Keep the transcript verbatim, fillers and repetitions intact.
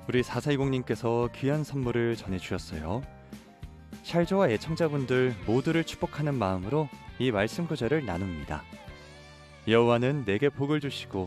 우리 사사이공님께서 귀한 선물을 전해주셨어요. 샬조와 애청자분들 모두를 축복하는 마음으로 이 말씀 구절을 나눕니다. 여호와는 내게 복을 주시고